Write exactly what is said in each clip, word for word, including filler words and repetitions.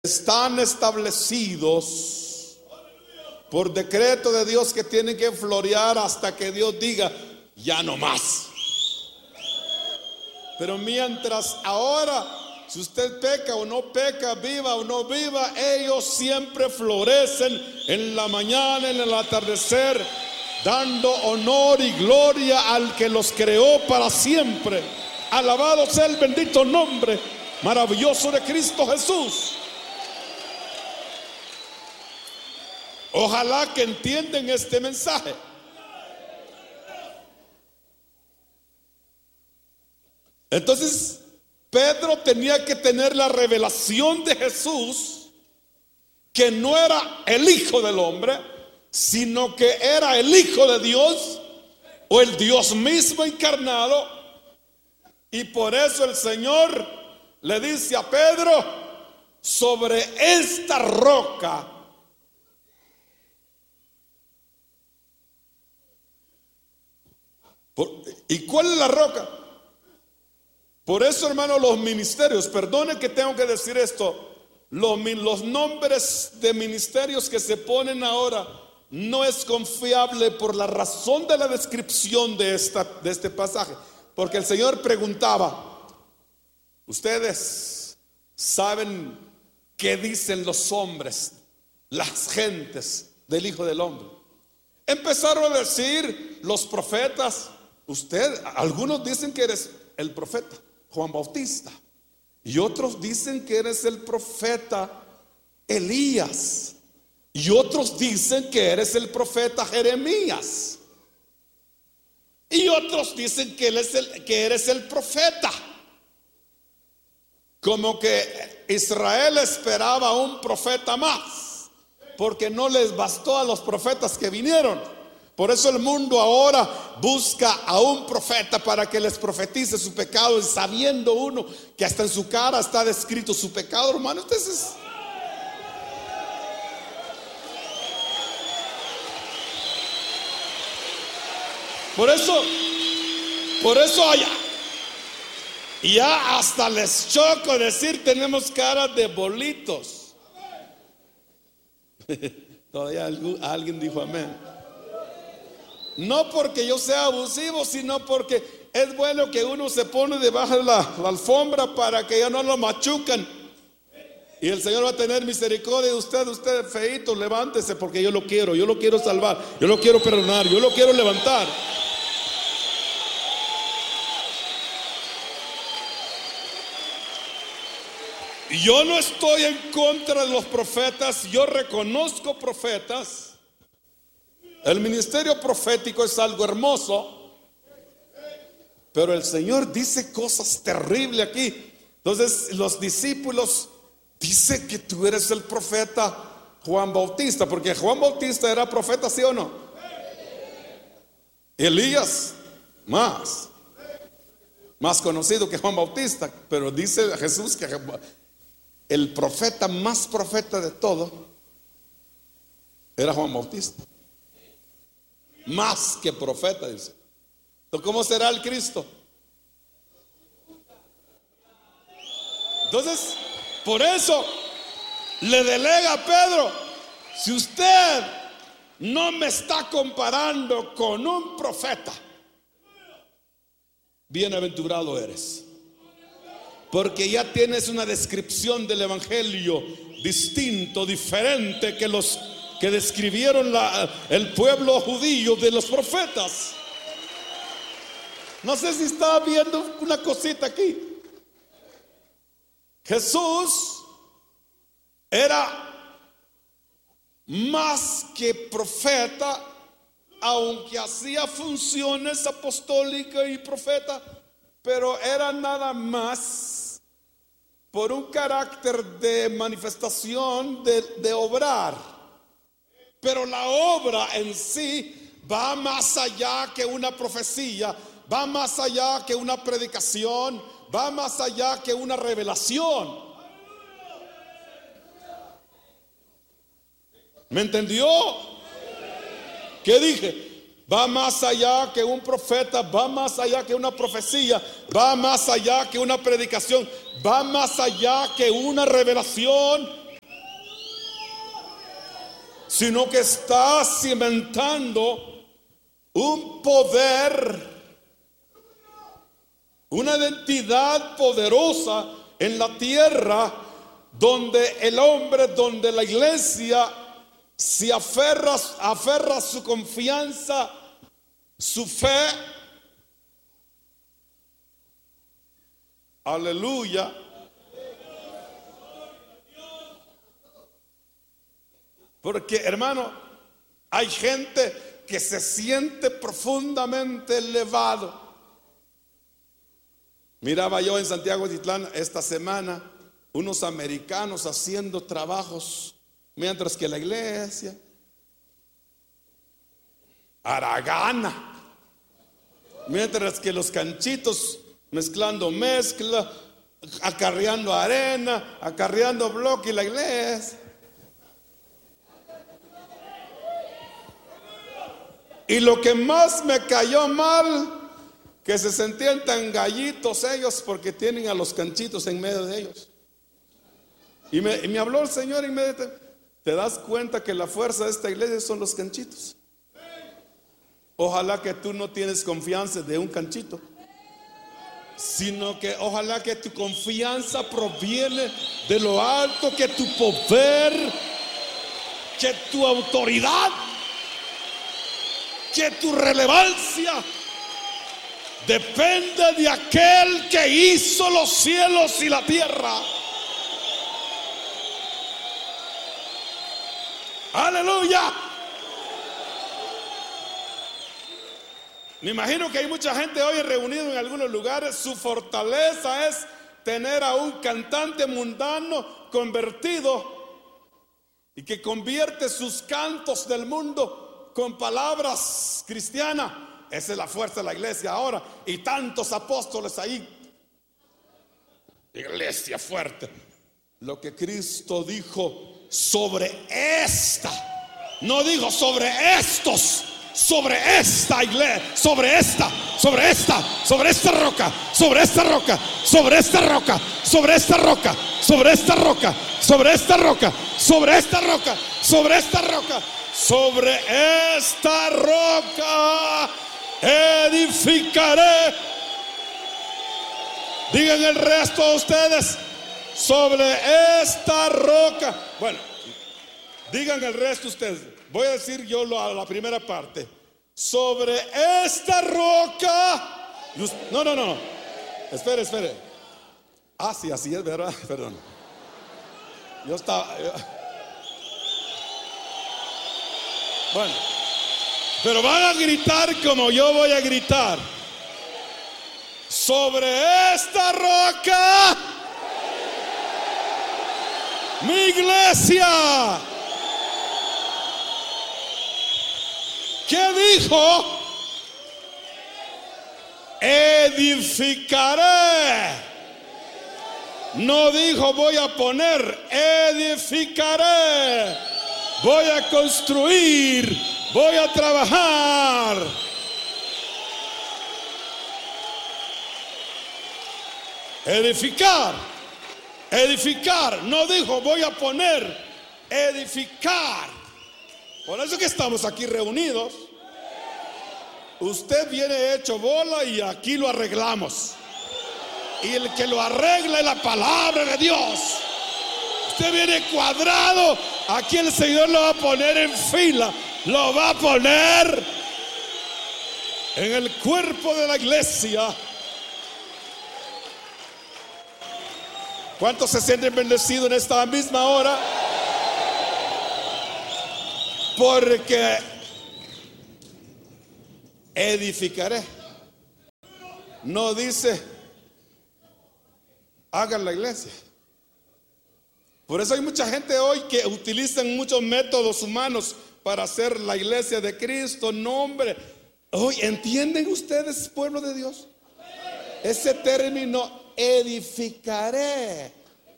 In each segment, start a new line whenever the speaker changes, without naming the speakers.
están establecidos por decreto de Dios que tienen que florear hasta que Dios diga ya no más. Pero mientras ahora, si usted peca o no peca, viva o no viva, ellos siempre florecen en la mañana, en el atardecer, dando honor y gloria al que los creó para siempre. Alabado sea el bendito nombre maravilloso de Cristo Jesús. Ojalá que entiendan este mensaje. Entonces, Pedro tenía que tener la revelación de Jesús, que no era el Hijo del hombre, sino que era el Hijo de Dios, o el Dios mismo encarnado. Y por eso el Señor le dice a Pedro: sobre esta roca ¿y cuál es la roca? Por eso, hermano, los ministerios, perdone que tengo que decir esto, los, los nombres de ministerios que se ponen ahora no es confiable por la razón de la descripción de, esta, de este pasaje. Porque el Señor preguntaba: ¿ustedes saben qué dicen los hombres, las gentes del Hijo del Hombre? Empezaron a decir los profetas. Usted, algunos dicen que eres el profeta Juan Bautista, y otros dicen que eres el profeta Elías, y otros dicen que eres el profeta Jeremías, y otros dicen que eres el, que eres el profeta. Como que Israel esperaba un profeta más, porque no les bastó a los profetas que vinieron. Por eso el mundo ahora busca a un profeta para que les profetice su pecado, sabiendo uno que hasta en su cara está descrito su pecado, hermano. Entonces, por eso, por eso allá, ya hasta les choco decir tenemos cara de bolitos. Todavía alguien dijo amén. No porque yo sea abusivo, sino porque es bueno que uno se pone debajo de la, la alfombra para que ya no lo machucan. Y el Señor va a tener misericordia de usted. Usted feíto, levántese, porque yo lo quiero, yo lo quiero salvar, yo lo quiero perdonar, yo lo quiero levantar. Yo no estoy en contra de los profetas, yo reconozco profetas. El ministerio profético es algo hermoso, pero el Señor dice cosas terribles aquí. Entonces los discípulos dicen que tú eres el profeta Juan Bautista, porque Juan Bautista era profeta, ¿sí o no? Elías, más más conocido que Juan Bautista, pero dice Jesús que el profeta más profeta de todo era Juan Bautista. Más que profeta, dice. Entonces, ¿cómo será el Cristo? Entonces, por eso le delega a Pedro: si usted no me está comparando con un profeta, bienaventurado eres, porque ya tienes una descripción del evangelio distinto, diferente que los que describieron la, el pueblo judío de los profetas. No sé si estaba viendo una cosita aquí. Jesús era más que profeta, aunque hacía funciones apostólicas y profeta, pero era nada más por un carácter de manifestación, de, de obrar. Pero la obra en sí va más allá que una profecía, va más allá que una predicación, va más allá que una revelación. ¿Me entendió? ¿Qué dije? Va más allá que un profeta, va más allá que una profecía, va más allá que una predicación, va más allá que una revelación, sino que está cimentando un poder, una identidad poderosa en la tierra, donde el hombre, donde la iglesia se aferra, aferra su confianza, su fe. Aleluya. Porque, hermano, hay gente que se siente profundamente elevado. Miraba yo en Santiago de Titlán esta semana unos americanos haciendo trabajos, mientras que la iglesia haragana, mientras que los canchitos mezclando mezcla, acarreando arena, acarreando bloque, y la iglesia. Y lo que más me cayó mal, que se sentían tan gallitos ellos porque tienen a los canchitos en medio de ellos. Y me, y me habló el Señor inmediatamente. ¿Te das cuenta que la fuerza de esta iglesia son los canchitos? Ojalá que tú no tienes confianza de un canchito, sino que ojalá que tu confianza proviene de lo alto, que tu poder, que tu autoridad, que tu relevancia depende de aquel que hizo los cielos y la tierra. Aleluya. Me imagino que hay mucha gente hoy reunida en algunos lugares. Su fortaleza es tener a un cantante mundano convertido y que convierte sus cantos del mundo con palabras cristianas. Esa es la fuerza de la iglesia ahora. Y tantos apóstoles ahí. Iglesia fuerte. Lo que Cristo dijo sobre esta, no dijo sobre estos, sobre esta iglesia, sobre esta, sobre esta, sobre esta roca, sobre esta roca, sobre esta roca, sobre esta roca, sobre esta roca, sobre esta roca, sobre esta roca, sobre esta roca, sobre esta roca edificaré. Digan el resto a ustedes. Sobre esta roca. Bueno, digan el resto ustedes. Voy a decir yo la, la primera parte. Sobre esta roca. No, no, no. Espere, espere. Ah, sí, así es, ¿verdad? Perdón. Yo estaba. Yo... Bueno, pero van a gritar como yo voy a gritar. Sobre esta roca, mi iglesia. ¿Qué dijo? Edificaré. No dijo voy a poner, edificaré. Voy a construir, voy a trabajar. Edificar, edificar. No dijo voy a poner, edificar. Por eso que estamos aquí reunidos. Usted viene hecho bola y aquí lo arreglamos. Y el que lo arregla es la palabra de Dios. Usted viene cuadrado, aquí el Señor lo va a poner en fila. Lo va a poner en el cuerpo de la iglesia. ¿Cuántos se sienten bendecidos en esta misma hora? Porque edificaré. No dice hagan la iglesia. Por eso hay mucha gente hoy que utilizan muchos métodos humanos para hacer la iglesia de Cristo. No, hombre. Hoy, ¿entienden ustedes, pueblo de Dios? Ese término edificaré,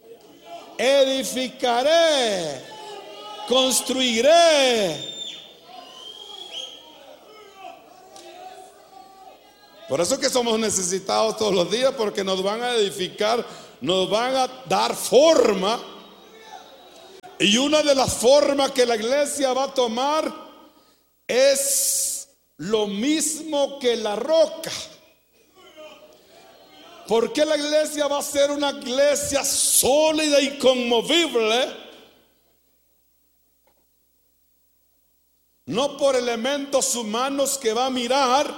edificaré, construiré. Por eso que somos necesitados todos los días, porque nos van a edificar, nos van a dar forma Y una de las formas que la iglesia va a tomar es lo mismo que la roca. ¿Por qué la iglesia va a ser una iglesia sólida y inconmovible? No por elementos humanos que va a mirar,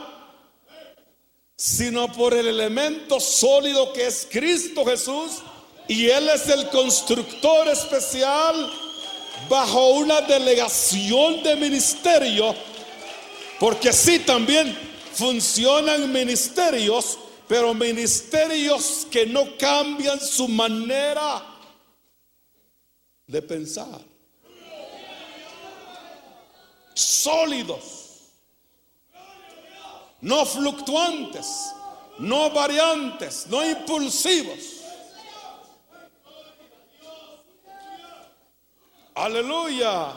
sino por el elemento sólido que es Cristo Jesús. Y Él es el constructor especial bajo una delegación de ministerio. Porque sí, también funcionan ministerios, pero ministerios que no cambian su manera de pensar. Sólidos, no fluctuantes, no variantes, no impulsivos. Aleluya.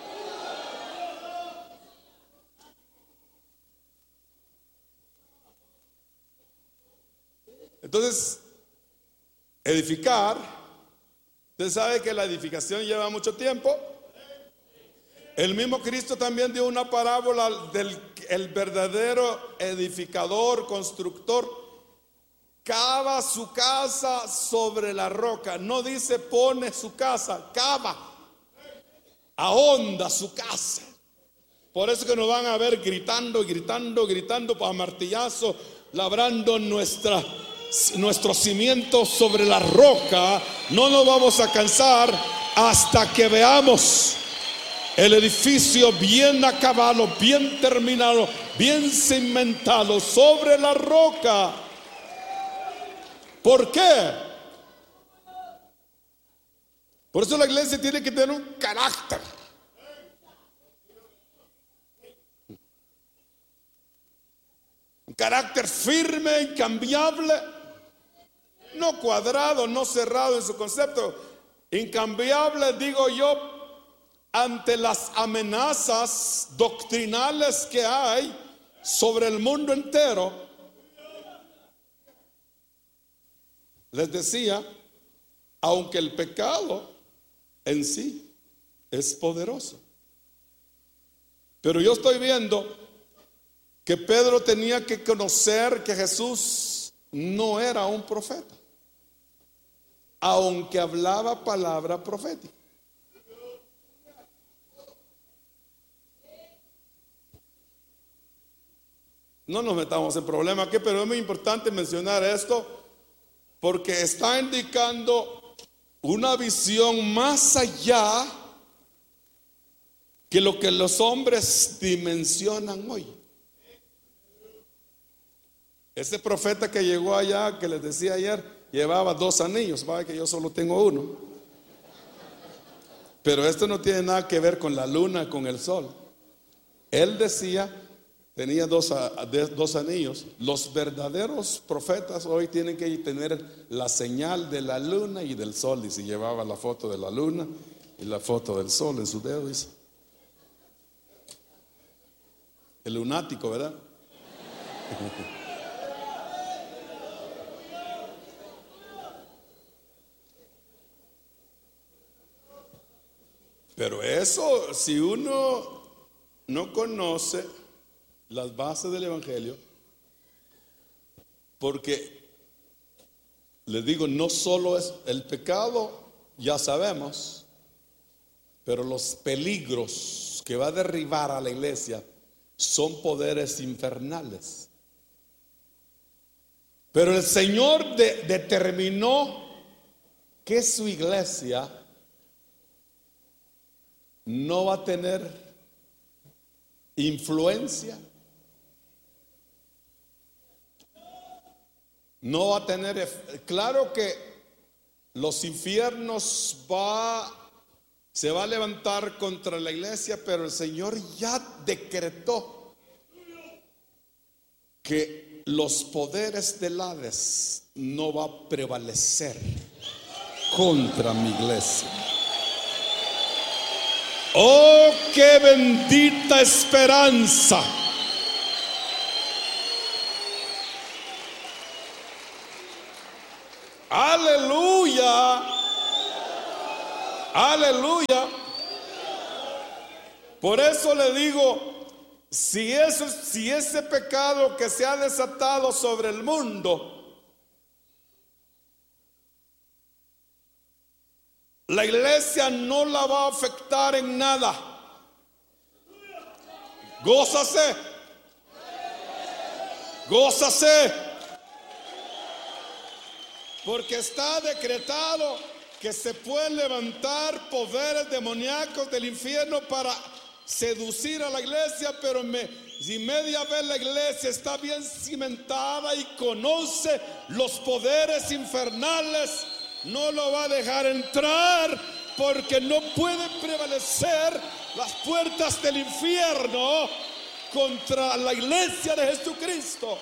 Entonces, edificar, usted sabe que la edificación lleva mucho tiempo. El mismo Cristo también dio una parábola del el verdadero edificador, constructor, cava su casa sobre la roca. No dice pone su casa, cava, ahonda su casa. Por eso que nos van a ver gritando, gritando, gritando a martillazo, labrando nuestra, nuestro cimiento sobre la roca. No nos vamos a cansar hasta que veamos el edificio bien acabado, bien terminado, bien cimentado sobre la roca. ¿Por qué? Por eso la iglesia tiene que tener un carácter. Un carácter firme, incambiable, no cuadrado, no cerrado en su concepto. Incambiable, digo yo, ante las amenazas doctrinales que hay sobre el mundo entero. Les decía, aunque el pecado en sí es poderoso, pero yo estoy viendo que Pedro tenía que conocer que Jesús no era un profeta, aunque hablaba palabra profética. No nos metamos en problemas aquí, pero es muy importante mencionar esto porque está indicando una visión más allá que lo que los hombres dimensionan hoy. Ese profeta que llegó allá, que les decía ayer, llevaba dos anillos, vaya que yo solo tengo uno. Pero esto no tiene nada que ver con la luna, con el sol. Él decía, tenía dos, dos anillos. Los verdaderos profetas hoy tienen que tener la señal de la luna y del sol. Y si llevaba la foto de la luna y la foto del sol en su dedo, dice. El lunático, ¿verdad? Pero eso, si uno no conoce las bases del evangelio, porque les digo, no solo es el pecado, ya sabemos, pero los peligros que va a derribar a la iglesia son poderes infernales. Pero el Señor de, determinó que su iglesia no va a tener influencia, no va a tener, claro que los infiernos va, se va a levantar contra la iglesia, pero el Señor ya decretó que los poderes del Hades no va a prevalecer contra mi iglesia. Oh, qué bendita esperanza. Aleluya. Aleluya. Por eso le digo, si, eso, si ese pecado que se ha desatado sobre el mundo, la iglesia no la va a afectar en nada. Gózase, gózase, porque está decretado que se pueden levantar poderes demoníacos del infierno para seducir a la iglesia, pero me, si media vez la iglesia está bien cimentada y conoce los poderes infernales, no lo va a dejar entrar, porque no pueden prevalecer las puertas del infierno contra la iglesia de Jesucristo.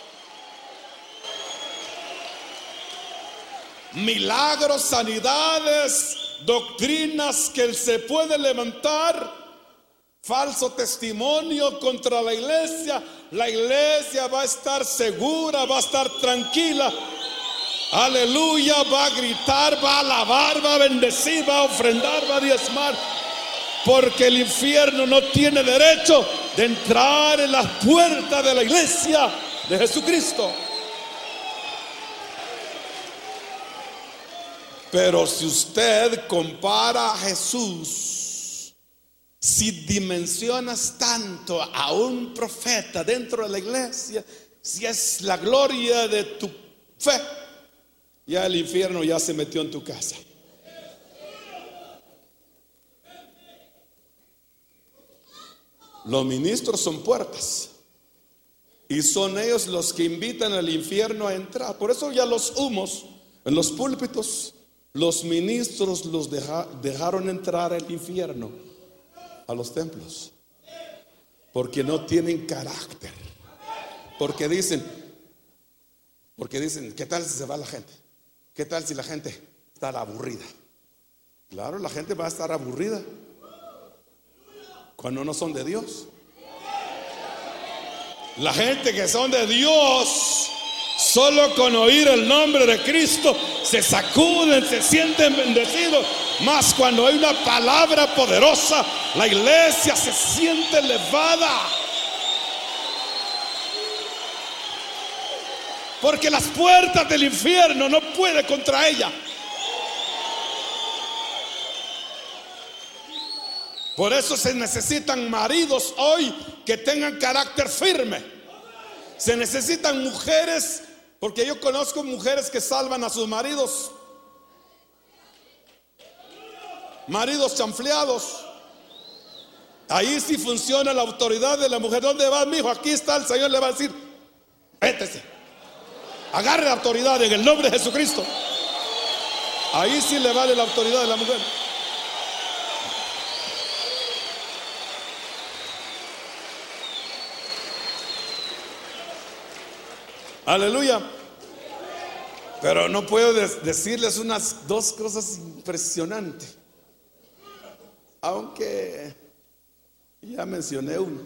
Milagros, sanidades, doctrinas que se pueden levantar, falso testimonio contra la iglesia. La iglesia va a estar segura, va a estar tranquila. Aleluya, va a gritar, va a alabar, va a bendecir, va a ofrendar, va a diezmar, porque el infierno no tiene derecho de entrar en las puertas de la iglesia de Jesucristo. Pero si usted compara a Jesús, si dimensionas tanto a un profeta dentro de la iglesia, si es la gloria de tu fe, ya el infierno ya se metió en tu casa. Los ministros son puertas y son ellos los que invitan al infierno a entrar. Por eso ya los humos en los púlpitos, los ministros los deja, dejaron entrar al infierno a los templos, porque no tienen carácter, porque dicen, porque dicen, ¿qué tal si se va la gente? ¿Qué tal si la gente está aburrida? Claro, la gente va a estar aburrida cuando no son de Dios. La gente que son de Dios, solo con oír el nombre de Cristo se sacuden, se sienten bendecidos. Más cuando hay una palabra poderosa, la iglesia se siente elevada, porque las puertas del infierno no pueden contra ella. Por eso se necesitan maridos hoy que tengan carácter firme. Se necesitan mujeres, porque yo conozco mujeres que salvan a sus maridos, maridos chanfleados. Ahí sí funciona la autoridad de la mujer. ¿Dónde va, mi hijo? Aquí está. El Señor le va a decir, vétese, agarre la autoridad en el nombre de Jesucristo. Ahí sí le vale la autoridad de la mujer. Aleluya. Pero no puedo decirles unas dos cosas impresionantes, aunque ya mencioné una.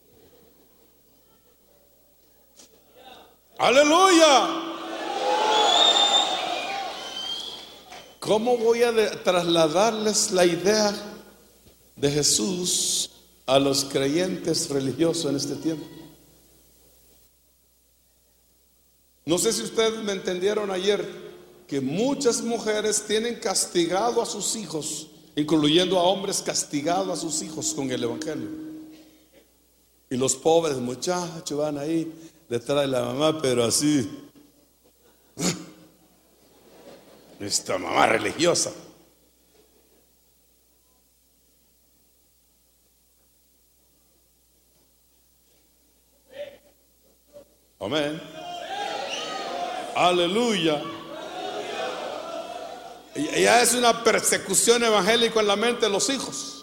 Aleluya. ¿Cómo voy a de- trasladarles la idea de Jesús a los creyentes religiosos en este tiempo? No sé si ustedes me entendieron ayer, que muchas mujeres tienen castigado a sus hijos, incluyendo a hombres, castigado a sus hijos con el evangelio. Y los pobres muchachos van ahí detrás de la mamá, pero así, esta mamá religiosa. Amén. Aleluya. Y ya es una persecución evangélica en la mente de los hijos.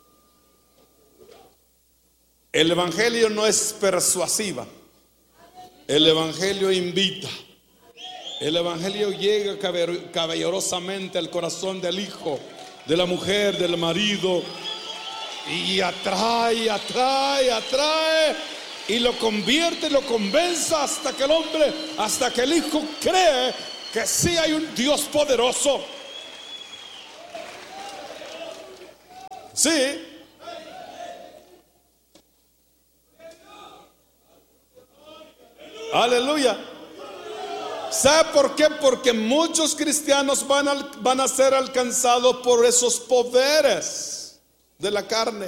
El evangelio no es persuasiva. El evangelio invita. El evangelio llega caballerosamente al corazón del hijo, de la mujer, del marido, y atrae, atrae, atrae, y lo convierte, lo convence hasta que el hombre, hasta que el hijo cree que sí hay un Dios poderoso. Sí. Aleluya. ¿Sabe por qué? Porque muchos cristianos van a, van a ser alcanzados por esos poderes de la carne.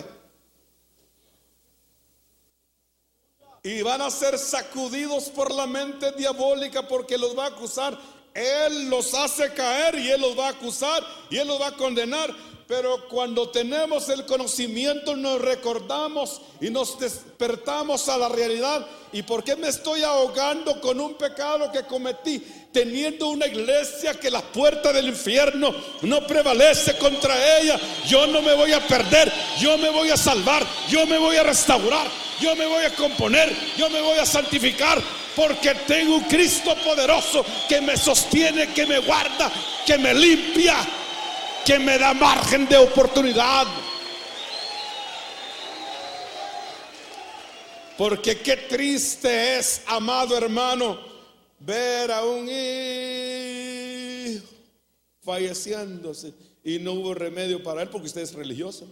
Y van a ser sacudidos por la mente diabólica, porque los va a acusar. Él los hace caer y Él los va a acusar y Él los va a condenar. Pero cuando tenemos el conocimiento, nos recordamos y nos despertamos a la realidad. ¿Y por qué me estoy ahogando con un pecado que cometí? Teniendo una iglesia que la puerta del infierno no prevalece contra ella. Yo no me voy a perder, yo me voy a salvar, yo me voy a restaurar, yo me voy a componer, yo me voy a santificar, porque tengo un Cristo poderoso que me sostiene, que me guarda, que me limpia, que me da margen de oportunidad. Porque qué triste es, amado hermano, ver a un hijo falleciéndose y no hubo remedio para él, porque usted es religioso.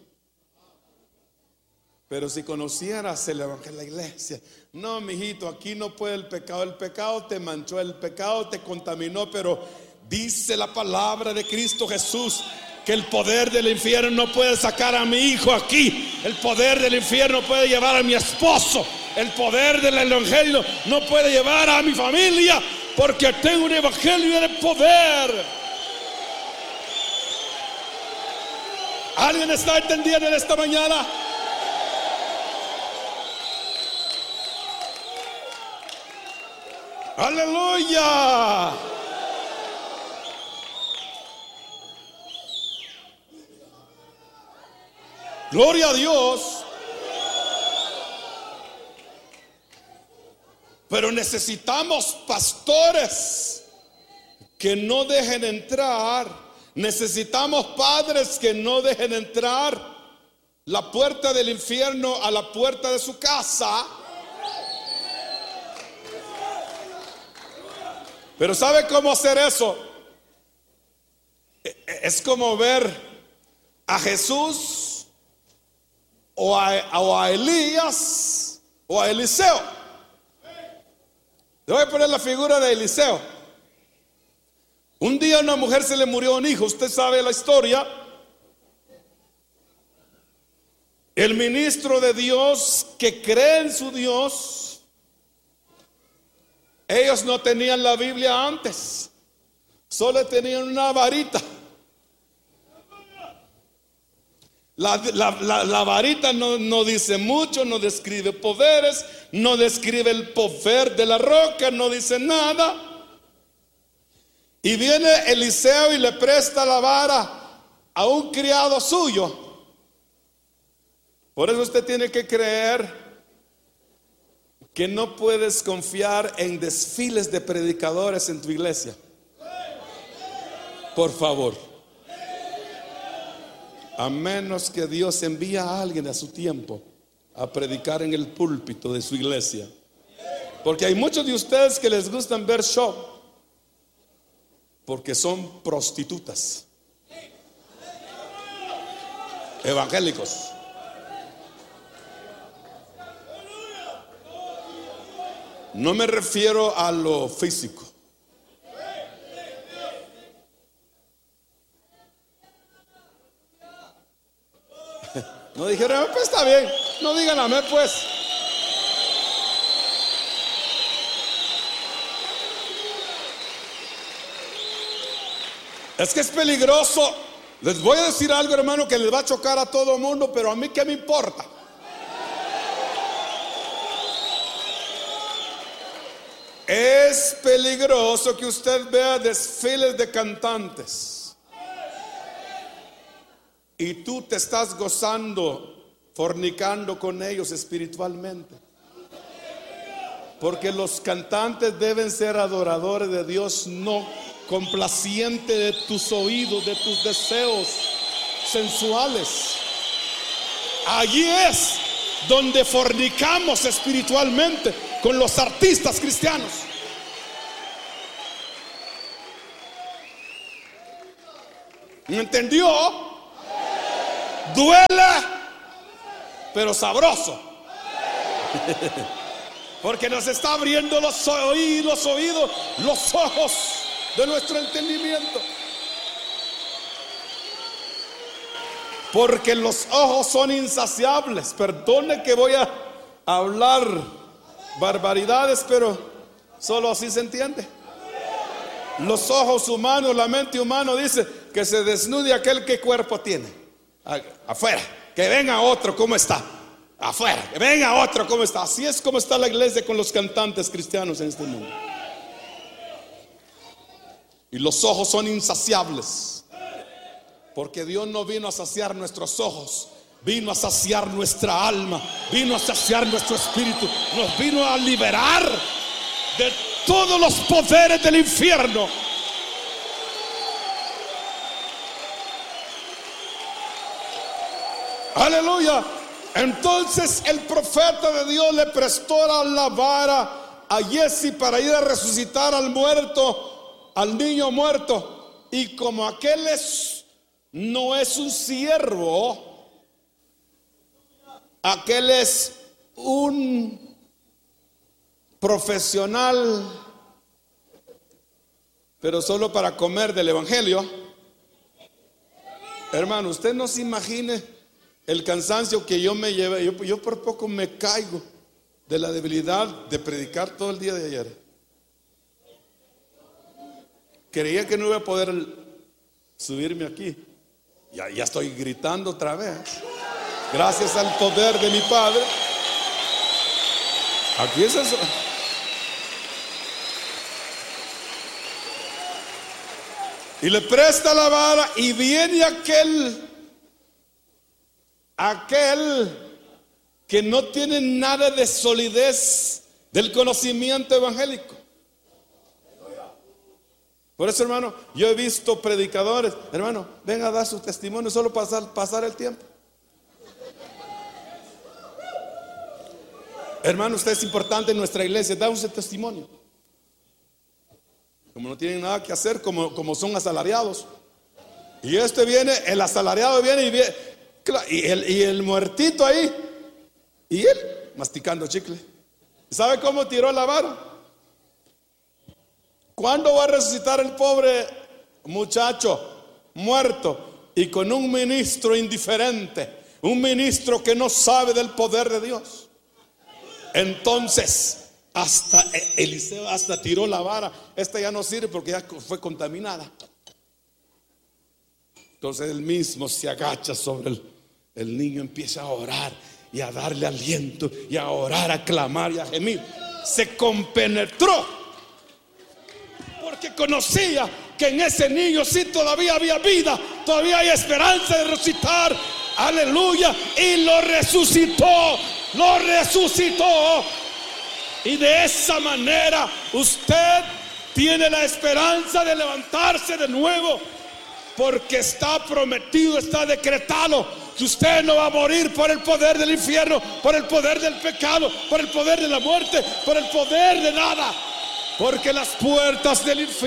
Pero si conocieras el evangelio de la iglesia, no, mijito, aquí no puede el pecado. El pecado te manchó, el pecado te contaminó, pero dice la palabra de Cristo Jesús que el poder del infierno no puede sacar a mi hijo aquí. El poder del infierno puede llevar a mi esposo. El poder del evangelio no puede llevar a mi familia, porque tengo un evangelio de poder. ¿Alguien está entendiendo en esta mañana? Aleluya. Gloria a Dios. Pero necesitamos pastores que no dejen entrar. Necesitamos padres que no dejen entrar la puerta del infierno a la puerta de su casa. Pero ¿sabe cómo hacer eso? Es como ver a Jesús o a, o a Elías o a Eliseo. Le voy a poner la figura de Eliseo. Un día a una mujer se le murió un hijo. Usted sabe la historia. El ministro de Dios, que cree en su Dios, ellos no tenían la Biblia antes, solo tenían una varita. La, la, la, la varita no, no dice mucho, no describe poderes, no describe el poder de la roca, no dice nada. Y viene Eliseo y le presta la vara a un criado suyo. Por eso usted tiene que creer que no puedes confiar en desfiles de predicadores en tu iglesia. Por favor. A menos que Dios envíe a alguien a su tiempo a predicar en el púlpito de su iglesia. Porque hay muchos de ustedes que les gustan ver show, porque son prostitutas evangélicos. No me refiero a lo físico. No dijeron, pues está bien, no digan amén pues. Es que es peligroso. Les voy a decir algo, hermano, que les va a chocar a todo el mundo, pero a mí qué me importa. Es peligroso que usted vea desfiles de cantantes y tú te estás gozando, fornicando con ellos espiritualmente. Porque los cantantes deben ser adoradores de Dios, no complacientes de tus oídos, de tus deseos sensuales. Allí es donde fornicamos espiritualmente con los artistas cristianos. ¿Me entendió? Duele, pero sabroso. Porque nos está abriendo los oídos, los oídos, los ojos de nuestro entendimiento. Porque los ojos son insaciables. Perdone que voy a hablar barbaridades, pero solo así se entiende. Los ojos humanos, la mente humana dice que se desnude aquel que cuerpo tiene. Afuera, que venga otro, ¿cómo está? Afuera, que venga otro, ¿cómo está? Así es como está la iglesia con los cantantes cristianos en este mundo. Y los ojos son insaciables. Porque Dios no vino a saciar nuestros ojos, vino a saciar nuestra alma, vino a saciar nuestro espíritu, nos vino a liberar de todos los poderes del infierno. Aleluya. Entonces el profeta de Dios le prestó la vara a Jesse para ir a resucitar al muerto, al niño muerto. Y como aquel es no es un siervo, aquel es un profesional, pero solo para comer del evangelio. Hermano, usted no se imagine el cansancio que yo me llevé. Yo, yo por poco me caigo de la debilidad de predicar todo el día de ayer. Creía que no iba a poder subirme aquí. Ya, ya estoy gritando otra vez. Gracias al poder de mi Padre. Aquí es eso. Y le presta la vara y viene aquel, aquel que no tiene nada de solidez del conocimiento evangélico. Por eso, hermano, yo he visto predicadores, hermano, venga a dar su testimonio solo para pasar, pasar el tiempo. Hermano, usted es importante en nuestra iglesia, da un testimonio. Como no tienen nada que hacer, como, como son asalariados. Y este viene, el asalariado viene y viene, y el, y el muertito ahí, y él masticando chicle. ¿Sabe cómo tiró la vara? ¿Cuándo va a resucitar el pobre muchacho muerto y con un ministro indiferente? Un ministro que no sabe del poder de Dios. Entonces, hasta Eliseo hasta tiró la vara. Esta ya no sirve porque ya fue contaminada. Entonces él mismo se agacha sobre el, el niño, empieza a orar y a darle aliento y a orar, a clamar y a gemir. Se compenetró. Porque conocía que en ese niño sí todavía había vida, todavía hay esperanza de resucitar. Aleluya. Y lo resucitó, lo resucitó. Y de esa manera usted tiene la esperanza de levantarse de nuevo. Porque está prometido, está decretado que usted no va a morir por el poder del infierno, por el poder del pecado, por el poder de la muerte, por el poder de nada. Porque las puertas del infierno